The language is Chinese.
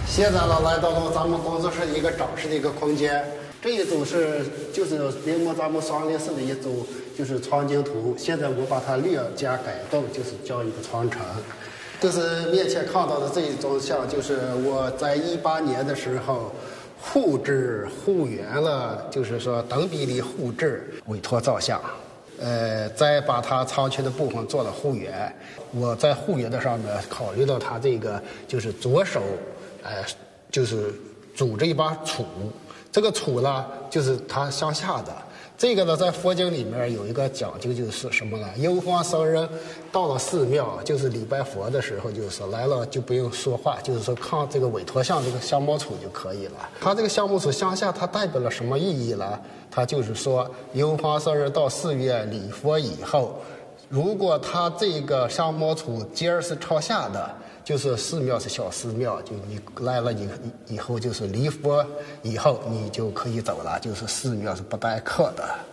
现在呢，来到了咱们工作室一个展示的一个空间。这一组就是临摹咱们双林寺的一组就是藏经图，现在我把它略加改动，就是叫一个传承。就是面前看到的这一种像，就是我在18年的时候复原了，就是说等比例复制委托造像。再把它藏区的部分做了复原。我在复原的上面考虑到它这个就是左手，就是拄着一把杵，这个杵呢就是它向下的。这个呢，在佛经里面有一个讲究，就是什么呢？游方僧人到了寺庙，就是礼拜佛的时候，就是说来了就不用说话，就是说看这个委托像这个香木杵就可以了。它这个香木杵向下，它代表了什么意义呢？它就是说，游方僧人到寺院礼佛以后，如果他这个香木杵尖儿是朝下的，就是寺庙是小寺庙，就你来了以后就是礼佛以后你就可以走了，就是寺庙是不待客的。